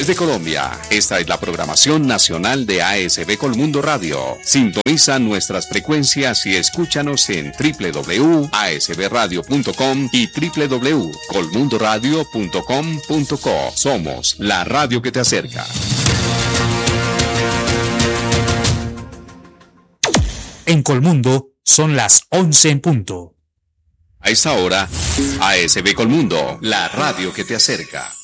regiones de Colombia. Esta es la programación nacional de ASB Colmundo Radio. Sintoniza nuestras frecuencias y escúchanos en www.asbradio.com y www.colmundoradio.com.co. Somos la radio que te acerca. En Colmundo son las 11 en punto. A esta hora, ASB Colmundo, la radio que te acerca.